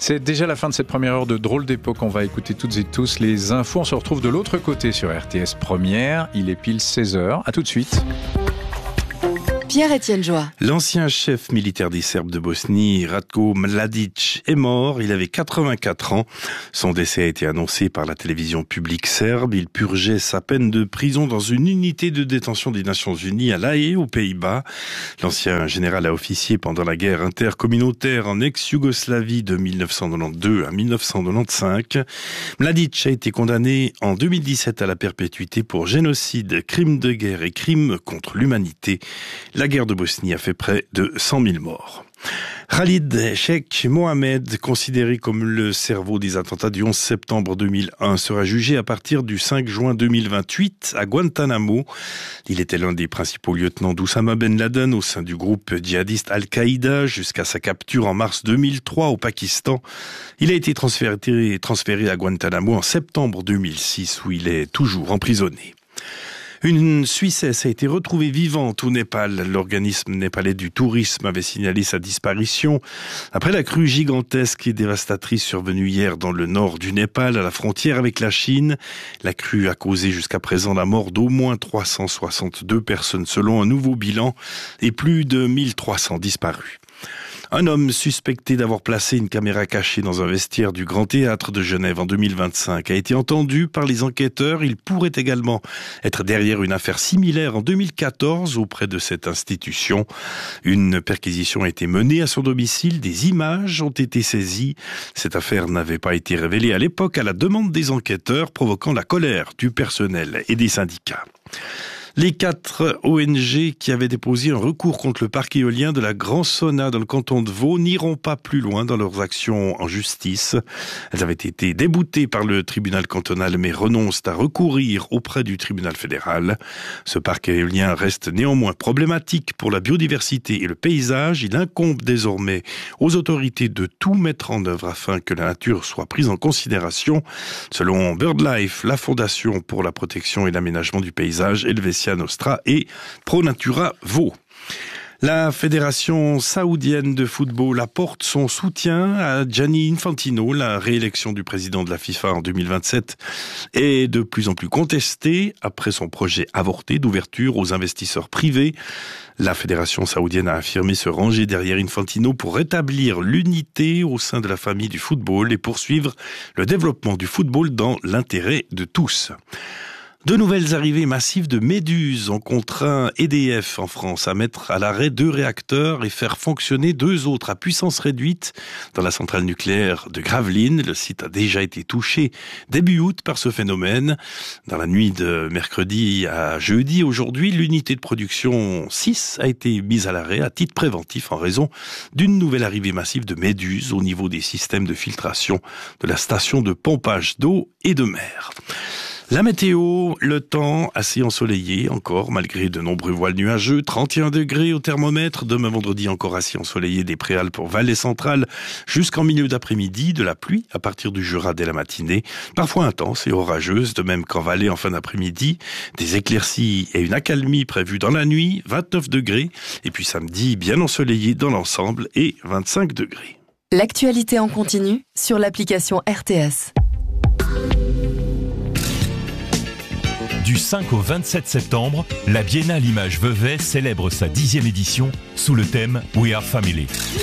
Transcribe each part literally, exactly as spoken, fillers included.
C'est déjà la fin de cette première heure de Drôle d'époque. On va écouter toutes et tous les infos. On se retrouve de l'autre côté sur R T S Première. Il est pile seize heures. À tout de suite. Pierre-Étienne Joie. L'ancien chef militaire des Serbes de Bosnie, Ratko Mladic, est mort. Il avait quatre-vingt-quatre ans. Son décès a été annoncé par la télévision publique serbe. Il purgeait sa peine de prison dans une unité de détention des Nations Unies à La Haye, aux Pays-Bas. L'ancien général a officié pendant la guerre intercommunautaire en ex-Yougoslavie de mille neuf cent quatre-vingt-douze à mille neuf cent quatre-vingt-quinze. Mladic a été condamné en deux mille dix-sept à la perpétuité pour génocide, crime de guerre et crime contre l'humanité. La guerre de Bosnie a fait près de cent mille morts. Khalid Sheikh Mohammed, considéré comme le cerveau des attentats du onze septembre deux mille un, sera jugé à partir du cinq juin deux mille vingt-huit à Guantanamo. Il était l'un des principaux lieutenants d'Oussama Ben Laden au sein du groupe djihadiste Al-Qaïda jusqu'à sa capture en mars deux mille trois au Pakistan. Il a été transféré, transféré à Guantanamo en septembre deux mille six où il est toujours emprisonné. Une Suissesse a été retrouvée vivante au Népal. L'organisme népalais du tourisme avait signalé sa disparition après la crue gigantesque et dévastatrice survenue hier dans le nord du Népal, à la frontière avec la Chine. La crue a causé jusqu'à présent la mort d'au moins trois cent soixante-deux personnes selon un nouveau bilan et plus de mille trois cents disparus. Un homme suspecté d'avoir placé une caméra cachée dans un vestiaire du Grand Théâtre de Genève en deux mille vingt-cinq a été entendu par les enquêteurs. Il pourrait également être derrière une affaire similaire en deux mille quatorze auprès de cette institution. Une perquisition a été menée à son domicile. Des images ont été saisies. Cette affaire n'avait pas été révélée à l'époque à la demande des enquêteurs, provoquant la colère du personnel et des syndicats. Les quatre O N G qui avaient déposé un recours contre le parc éolien de la Grand-Sonna dans le canton de Vaud n'iront pas plus loin dans leurs actions en justice. Elles avaient été déboutées par le tribunal cantonal mais renoncent à recourir auprès du tribunal fédéral. Ce parc éolien reste néanmoins problématique pour la biodiversité et le paysage. Il incombe désormais aux autorités de tout mettre en œuvre afin que la nature soit prise en considération. Selon BirdLife, la Fondation pour la protection et l'aménagement du paysage, Helvetia Nostra et Pro Natura Vaud. La Fédération saoudienne de football apporte son soutien à Gianni Infantino. La réélection du président de la FIFA en deux mille vingt-sept est de plus en plus contestée après son projet avorté d'ouverture aux investisseurs privés. La Fédération saoudienne a affirmé se ranger derrière Infantino pour rétablir l'unité au sein de la famille du football et poursuivre le développement du football dans l'intérêt de tous. De nouvelles arrivées massives de méduses ont contraint E D F en France à mettre à l'arrêt deux réacteurs et faire fonctionner deux autres à puissance réduite dans la centrale nucléaire de Gravelines. Le site a déjà été touché début août par ce phénomène. Dans la nuit de mercredi à jeudi, aujourd'hui, l'unité de production six a été mise à l'arrêt à titre préventif en raison d'une nouvelle arrivée massive de méduses au niveau des systèmes de filtration de la station de pompage d'eau et de mer. La météo, le temps assez ensoleillé encore, malgré de nombreux voiles nuageux, trente et un degrés au thermomètre. Demain vendredi, encore assez ensoleillé des Préalpes pour Vallée Centrale jusqu'en milieu d'après-midi. De la pluie à partir du Jura dès la matinée, parfois intense et orageuse, de même qu'en Valais en fin d'après-midi. Des éclaircies et une accalmie prévues dans la nuit, vingt-neuf degrés. Et puis samedi, bien ensoleillé dans l'ensemble et vingt-cinq degrés. L'actualité en continu sur l'application R T S. Du cinq au vingt-sept septembre, la Biennale Images Vevey célèbre sa dixième édition sous le thème We Are Family.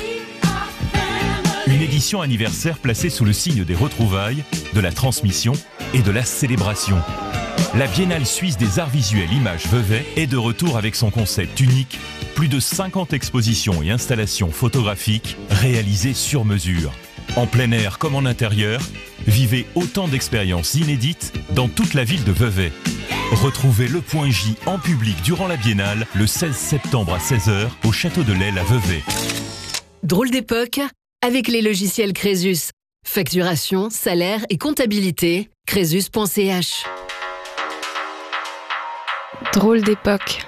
Une édition anniversaire placée sous le signe des retrouvailles, de la transmission et de la célébration. La Biennale suisse des arts visuels Images Vevey est de retour avec son concept unique, plus de cinquante expositions et installations photographiques réalisées sur mesure. En plein air comme en intérieur, vivez autant d'expériences inédites dans toute la ville de Vevey. Retrouvez le Point J en public durant la Biennale le seize septembre à seize heures au Château de l'Aile à Vevey. Drôle d'époque avec les logiciels Crésus. Facturation, salaire et comptabilité, crésus point c h. Drôle d'époque.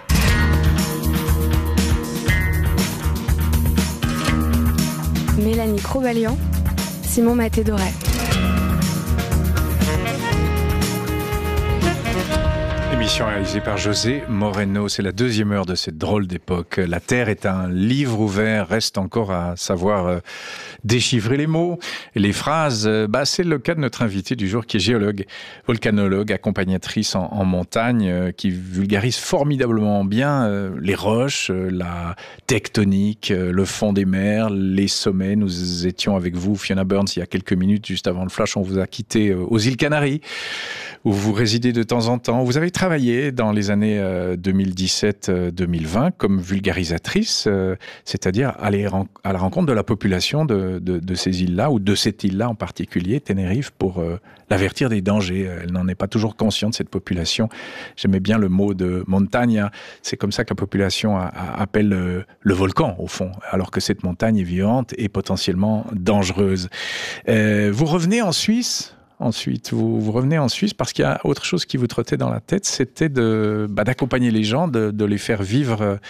Mélanie Crovalian, Simon Maté-Doré. émission réalisée par José Moreno. C'est la deuxième heure de cette drôle d'époque. La Terre est un livre ouvert. Reste encore à savoir euh, déchiffrer les mots et les phrases. Euh, bah, c'est le cas de notre invitée du jour qui est géologue, volcanologue, accompagnatrice en, en montagne, euh, qui vulgarise formidablement bien euh, les roches, euh, la tectonique, euh, le fond des mers, les sommets. Nous étions avec vous, Fiona Burns, il y a quelques minutes, juste avant le flash. On vous a quitté euh, aux îles Canaries, où vous résidez de temps en temps. Vous avez travaillé dans les années euh, deux mille dix-sept deux mille vingt comme vulgarisatrice, euh, c'est-à-dire aller ren- à la rencontre de la population de, de, de ces îles-là, ou de cette île-là en particulier, Tenerife, pour euh, l'avertir des dangers. Elle n'en est pas toujours consciente, cette population. J'aimais bien le mot de montagne. C'est comme ça que la population a, a, appelle euh, le volcan, au fond, alors que cette montagne est vivante et potentiellement dangereuse. Euh, vous revenez en Suisse. Ensuite, vous, vous revenez en Suisse parce qu'il y a autre chose qui vous trottait dans la tête, c'était de, bah, d'accompagner les gens, de, de les faire vivre euh,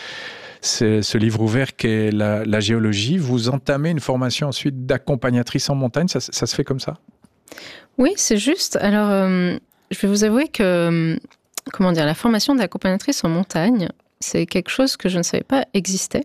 ce, ce livre ouvert qu'est la, la géologie. Vous entamez une formation ensuite d'accompagnatrice en montagne, ça, ça se fait comme ça ? Oui, c'est juste. Alors, euh, je vais vous avouer que, euh, comment dire, la formation d'accompagnatrice en montagne, c'est quelque chose que je ne savais pas existait.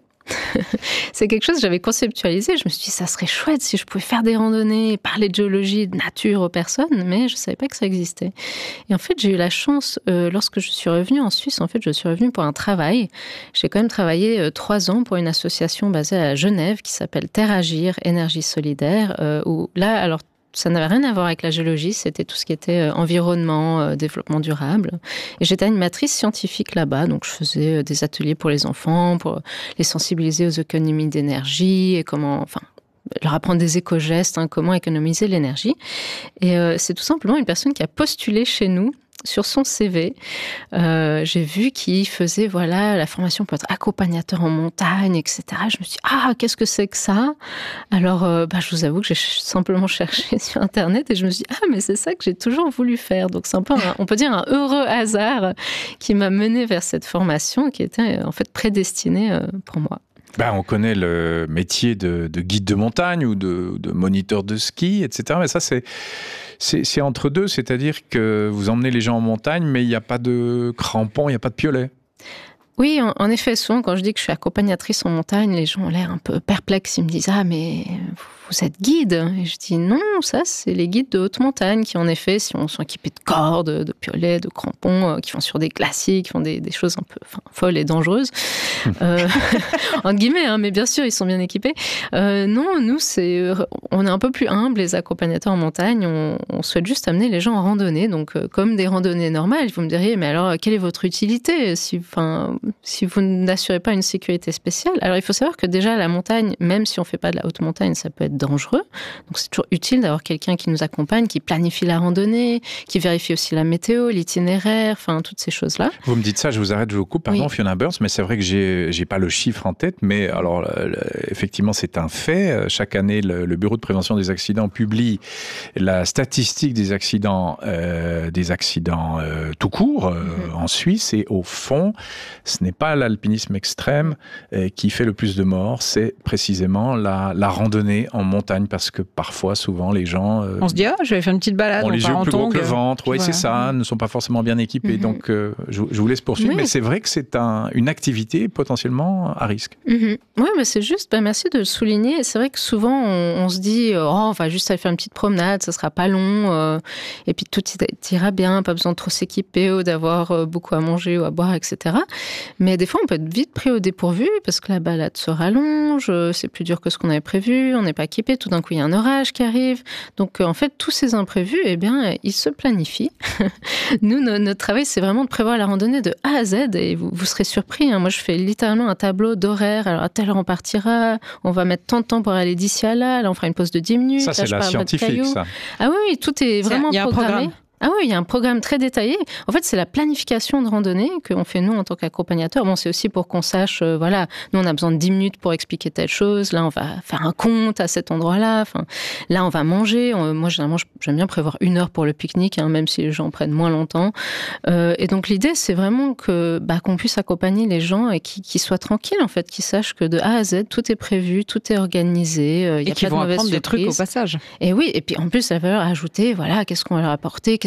C'est quelque chose que j'avais conceptualisé. Je me suis dit, ça serait chouette si je pouvais faire des randonnées, parler de géologie, de nature aux personnes, mais je ne savais pas que ça existait. Et en fait, j'ai eu la chance, euh, lorsque je suis revenue en Suisse, en fait, je suis revenue pour un travail. J'ai quand même travaillé euh, trois ans pour une association basée à Genève qui s'appelle Terre Agir, Énergie Solidaire, euh, où là, alors, ça n'avait rien à voir avec la géologie, c'était tout ce qui était environnement, euh, développement durable. Et j'étais animatrice scientifique là-bas, donc je faisais des ateliers pour les enfants, pour les sensibiliser aux économies d'énergie et comment, enfin, leur apprendre des éco-gestes, hein, comment économiser l'énergie. Et euh, c'est tout simplement une personne qui a postulé chez nous. Sur son C V, euh, j'ai vu qu'il faisait voilà, la formation pour être accompagnateur en montagne, et cetera. Je me suis dit, ah, qu'est-ce que c'est que ça ? Alors, euh, bah, je vous avoue que j'ai simplement cherché sur Internet et je me suis dit, ah, mais c'est ça que j'ai toujours voulu faire. Donc, c'est un peu, un, on peut dire, un heureux hasard qui m'a mené vers cette formation qui était en fait prédestinée euh, pour moi. Ben, on connaît le métier de, de guide de montagne ou de, de moniteur de ski, et cetera. Mais ça, c'est, c'est, c'est entre deux, c'est-à-dire que vous emmenez les gens en montagne, mais il n'y a pas de crampons, il n'y a pas de piolets. Oui, en, en effet, souvent, quand je dis que je suis accompagnatrice en montagne, les gens ont l'air un peu perplexes. Ils me disent « Ah, mais vous êtes guide ?» Et je dis « Non, ça, c'est les guides de haute montagne qui, en effet, si on sont équipés de cordes, de piolets, de crampons, euh, qui vont sur des glaciers, qui font des, des choses un peu enfin, folles et dangereuses. Euh, entre guillemets, hein, mais bien sûr, ils sont bien équipés. Euh, non, nous, c'est, on est un peu plus humbles, les accompagnateurs en montagne. On, on souhaite juste amener les gens en randonnée. Donc, euh, comme des randonnées normales, vous me diriez « Mais alors, quelle est votre utilité si, enfin, si vous n'assurez pas une sécurité spéciale ?» Alors, il faut savoir que déjà, la montagne, même si on ne fait pas de la haute montagne, ça peut être dangereux. Donc, c'est toujours utile d'avoir quelqu'un qui nous accompagne, qui planifie la randonnée, qui vérifie aussi la météo, l'itinéraire, enfin, toutes ces choses-là. Vous me dites ça, je vous arrête, je vous coupe. Pardon, oui. Fiona Burns, mais c'est vrai que j'ai, j'ai pas le chiffre en tête, mais alors, effectivement, c'est un fait. Chaque année, le, le Bureau de prévention des accidents publie la statistique des accidents, euh, des accidents euh, tout court euh, mmh. en Suisse. Et au fond, ce n'est pas l'alpinisme extrême euh, qui fait le plus de morts, c'est précisément la, la randonnée en montagne, parce que parfois, souvent, les gens... Euh, on se dit, ah, je vais faire une petite balade. On les yeux plus gros que le ventre, oui, voilà. c'est ça, ne sont pas forcément bien équipés. Mm-hmm. Donc, euh, je, je vous laisse poursuivre, oui. Mais c'est vrai que c'est un, une activité potentiellement à risque. Mm-hmm. Oui, mais c'est juste, bah, merci de le souligner. C'est vrai que souvent, on, on se dit, oh, on va juste aller faire une petite promenade, ça sera pas long, euh, et puis tout ira bien, pas besoin de trop s'équiper ou d'avoir euh, beaucoup à manger ou à boire, et cetera. Mais des fois, on peut être vite pris au dépourvu parce que la balade se rallonge, c'est plus dur que ce qu'on avait prévu, on n'est pas équipé, tout d'un coup, il y a un orage qui arrive. Donc, en fait, tous ces imprévus, eh bien, ils se planifient. Nous, no, notre travail, c'est vraiment de prévoir la randonnée de A à Z et vous, vous serez surpris. Hein. Moi, je fais littéralement un tableau d'horaire. Alors, à telle heure, on partira, on va mettre tant de temps pour aller d'ici à là, là, on fera une pause de dix minutes. Ça, là, c'est la scientifique, ça. Ah oui, oui, tout est vraiment il y a programmé. Un programme. Ah oui, il y a un programme très détaillé. En fait, c'est la planification de randonnée qu'on fait nous en tant qu'accompagnateurs. Bon, c'est aussi pour qu'on sache, euh, voilà, nous on a besoin de dix minutes pour expliquer telle chose. Là, on va faire un compte à cet endroit-là. Enfin, là, on va manger. On, moi, généralement, j'aime bien prévoir une heure pour le pique-nique, hein, même si les gens prennent moins longtemps. Euh, et donc, l'idée, c'est vraiment que, bah, qu'on puisse accompagner les gens et qu'ils, qu'ils soient tranquilles, en fait, qu'ils sachent que de A à Z, tout est prévu, tout est organisé. Euh, et qu'ils vont apprendre des trucs au passage. Et oui, et puis en plus, la valeur ajoutée, voilà, qu'est-ce qu'on va leur apporter, qu'est-ce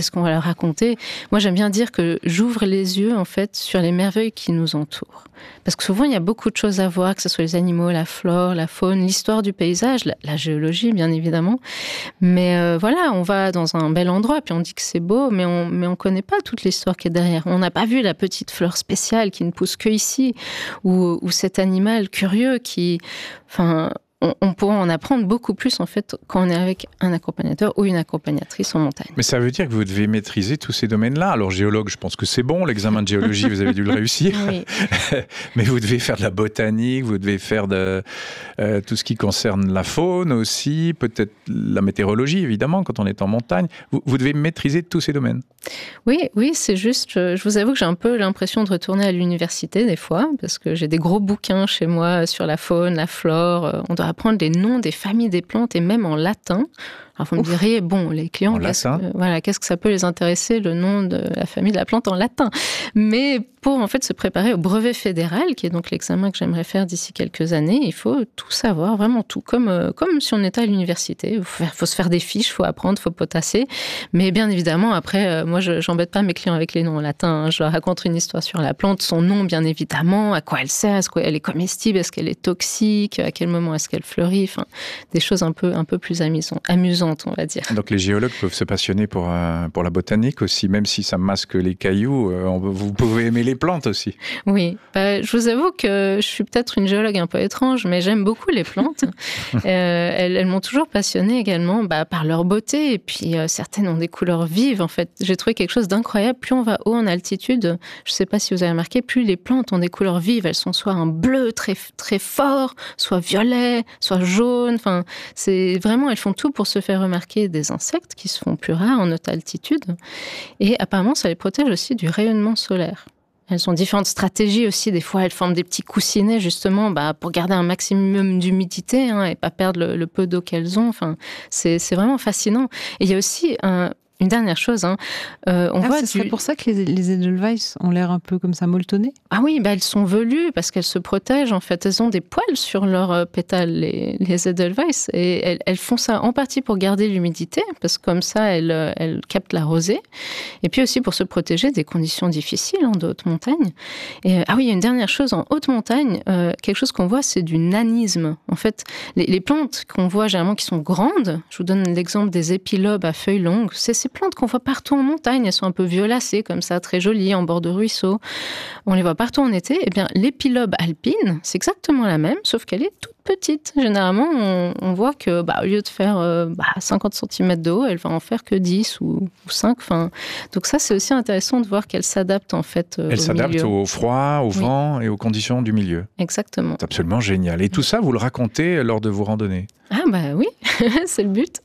qu'est-ce qu'on va leur raconter. Moi, j'aime bien dire que j'ouvre les yeux, en fait, sur les merveilles qui nous entourent. Parce que souvent, il y a beaucoup de choses à voir, que ce soit les animaux, la flore, la faune, l'histoire du paysage, la, la géologie, bien évidemment. Mais euh, voilà, on va dans un bel endroit, puis on dit que c'est beau, mais on mais on connaît pas toute l'histoire qui est derrière. On n'a pas vu la petite fleur spéciale qui ne pousse que ici, ou, ou cet animal curieux qui... Enfin, on, on pourra en apprendre beaucoup plus, en fait, quand on est avec un accompagnateur ou une accompagnatrice en montagne. Mais ça veut dire que vous devez maîtriser tous ces domaines-là. Alors, géologue, je pense que c'est bon. L'examen de géologie, vous avez dû le réussir. Oui. Mais vous devez faire de la botanique, vous devez faire de, euh, tout ce qui concerne la faune aussi, peut-être la météorologie, évidemment, quand on est en montagne. Vous, vous devez maîtriser tous ces domaines. Oui, oui, c'est juste, je, je vous avoue que j'ai un peu l'impression de retourner à l'université des fois, parce que j'ai des gros bouquins chez moi sur la faune, la flore. On doit apprendre les noms des familles des plantes et même en latin. Alors vous me diriez, bon, les clients, qu'est-ce que, voilà, qu'est-ce que ça peut les intéresser, le nom de la famille de la plante en latin? Mais pour en fait se préparer au brevet fédéral, qui est donc l'examen que j'aimerais faire d'ici quelques années, il faut tout savoir, vraiment tout, comme, euh, comme si on était à l'université. Il faut, faut se faire des fiches, il faut apprendre, il faut potasser. Mais bien évidemment, après, euh, moi, je j'embête pas mes clients avec les noms en latin. Hein. Je leur raconte une histoire sur la plante, son nom, bien évidemment, à quoi elle sert, est-ce qu'elle est comestible, est-ce qu'elle est toxique, à quel moment est-ce qu'elle fleurit, enfin, des choses un peu, un peu plus amusantes, amusantes, on va dire. Donc les géologues peuvent se passionner pour, euh, pour la botanique aussi, même si ça masque les cailloux, euh, on, vous pouvez aimer les plantes aussi. Oui, bah, je vous avoue que je suis peut-être une géologue un peu étrange, mais j'aime beaucoup les plantes. euh, elles, elles m'ont toujours passionnée également bah, par leur beauté, et puis euh, certaines ont des couleurs vives. En fait, j'ai trouvé quelque chose d'incroyable. Plus on va haut en altitude, je ne sais pas si vous avez remarqué, plus les plantes ont des couleurs vives. Elles sont soit un bleu très, très fort, soit violet, soit jaune. Enfin, c'est vraiment, elles font tout pour se faire remarquer des insectes qui se font plus rares en haute altitude. Et apparemment, ça les protège aussi du rayonnement solaire. Elles ont différentes stratégies aussi. Des fois, elles forment des petits coussinets, justement, bah, pour garder un maximum d'humidité hein, et pas perdre le, le peu d'eau qu'elles ont. Enfin, c'est, c'est vraiment fascinant. Et il y a aussi un... Une dernière chose, hein. euh, on ah, voit ce du... serait pour ça que les, les Edelweiss ont l'air un peu comme ça molletonnés. Ah oui, bah elles sont velues parce qu'elles se protègent. En fait, elles ont des poils sur leurs pétales, les, les Edelweiss, et elles, elles font ça en partie pour garder l'humidité, parce que comme ça, elles, elles captent la rosée, et puis aussi pour se protéger des conditions difficiles hein, de haute montagne. Et ah oui, il y a une dernière chose en haute montagne, euh, quelque chose qu'on voit, c'est du nanisme. En fait, les, les plantes qu'on voit généralement qui sont grandes, je vous donne l'exemple des épilobes à feuilles longues, c'est ces plantes qu'on voit partout en montagne, elles sont un peu violacées comme ça, très jolies, en bord de ruisseau. On les voit partout en été. Eh bien, l'épilobe alpine, c'est exactement la même, sauf qu'elle est toute petite. Généralement, on, on voit que, bah, au lieu de faire euh, bah, cinquante centimètres de haut, elle va en faire que dix ou, ou cinq. Enfin, donc ça, c'est aussi intéressant de voir qu'elle s'adapte en fait euh, Elle au s'adapte milieu. au froid, au Oui. vent et aux conditions du milieu. Exactement. C'est absolument génial. Et tout ça, vous le racontez lors de vos randonnées? Ah bah oui, c'est le but.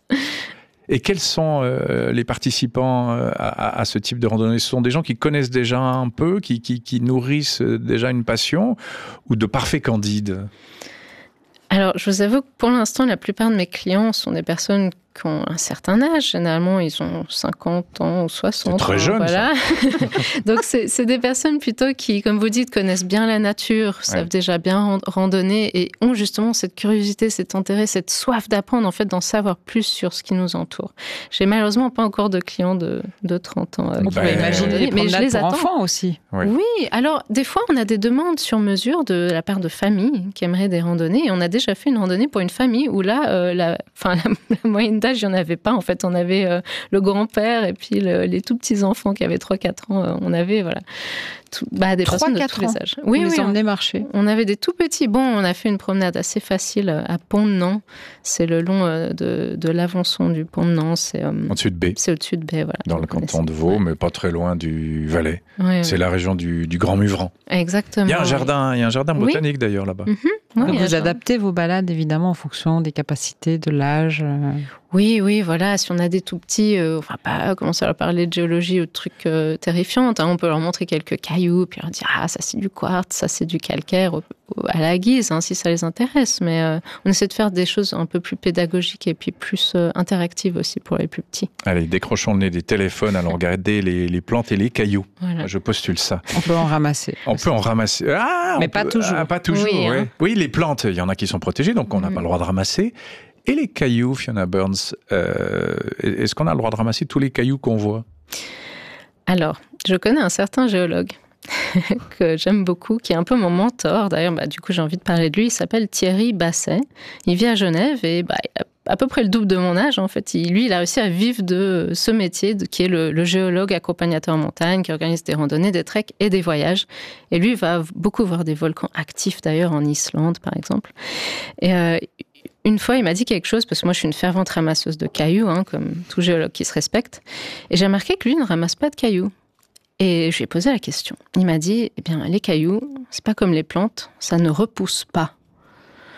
Et quels sont euh, les participants euh, à, à ce type de randonnée? Ce sont des gens qui connaissent déjà un peu, qui, qui, qui nourrissent déjà une passion, ou de parfaits candides? Alors, je vous avoue que pour l'instant, la plupart de mes clients sont des personnes qui ont un certain âge. Généralement, ils ont cinquante ans ou soixante. C'est très jeune, voilà. Donc, c'est, c'est des personnes plutôt qui, comme vous dites, connaissent bien la nature, savent ouais. déjà bien randonner et ont justement cette curiosité, cet intérêt, cette soif d'apprendre, en fait, d'en savoir plus sur ce qui nous entoure. J'ai malheureusement pas encore de clients de, de trente ans. On peut imaginer les mais je les pour attends. enfants aussi. Oui. oui, alors des fois, on a des demandes sur mesure de la part de familles qui aimeraient des randonnées. Et on a déjà fait une randonnée pour une famille où là, euh, la, enfin, la, la moyenne d'âge, il n'y en avait pas. En fait, on avait euh, le grand-père et puis le, les tout petits enfants qui avaient trois quatre ans. Euh, on avait voilà, tout, bah, des personnes de tous les âges. Oui, on oui, les emmenait marcher. On avait des tout petits. Bon, on a fait une promenade assez facile à Pont-de-Nant. C'est le long euh, de, de l'Avançon du Pont-de-Nant. C'est euh, au-dessus de B. C'est au-dessus de B, voilà. Dans le canton de Vaud, ouais. mais pas très loin du Valais. Ouais, c'est ouais. la région du, du Grand Muvran. Exactement. Il y a un jardin, il y a un jardin botanique oui. d'ailleurs là-bas. Mm-hmm. Oui, Donc vous adaptez vos balades évidemment en fonction des capacités, de l'âge. Euh... Oui, oui, voilà. Si on a des tout petits, euh, on va pas commencer à leur parler de géologie ou de trucs euh, terrifiants. Hein. On peut leur montrer quelques cailloux, puis leur dire ah ça c'est du quartz, ça c'est du calcaire, au, au, à la guise, hein, si ça les intéresse. Mais euh, on essaie de faire des choses un peu plus pédagogiques et puis plus euh, interactives aussi pour les plus petits. Allez, décrochons le nez des téléphones, allons regarder les, les plantes et les cailloux. Voilà. Je postule ça. On peut en ramasser. On peut en ramasser. Ah, mais pas peut... toujours. Ah, pas toujours. Oui, hein. ouais. oui, les plantes, il y en a qui sont protégées, donc on n'a mmh. pas le droit de ramasser. Et les cailloux, Fiona Burns, euh, est-ce qu'on a le droit de ramasser tous les cailloux qu'on voit? Alors, je connais un certain géologue que j'aime beaucoup, qui est un peu mon mentor. D'ailleurs, bah, du coup, j'ai envie de parler de lui. Il s'appelle Thierry Basset. Il vit à Genève et bah, il a à peu près le double de mon âge. En fait, il, lui, il a réussi à vivre de ce métier, de, qui est le, le géologue accompagnateur en montagne, qui organise des randonnées, des treks et des voyages. Et lui, il va beaucoup voir des volcans actifs, d'ailleurs, en Islande, par exemple. Et euh, une fois, il m'a dit quelque chose, parce que moi, je suis une fervente ramasseuse de cailloux, hein, comme tout géologue qui se respecte. Et j'ai remarqué que lui ne ramasse pas de cailloux. Et je lui ai posé la question. Il m'a dit, eh bien, les cailloux, c'est pas comme les plantes, ça ne repousse pas.